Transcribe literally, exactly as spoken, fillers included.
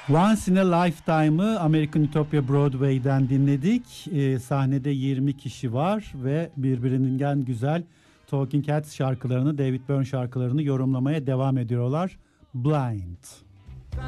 Once in a Lifetime'ı American Utopia Broadway'den dinledik. Ee, sahnede yirmi kişi var ve birbirinden güzel Talking Heads şarkılarını, David Byrne şarkılarını yorumlamaya devam ediyorlar. Blind.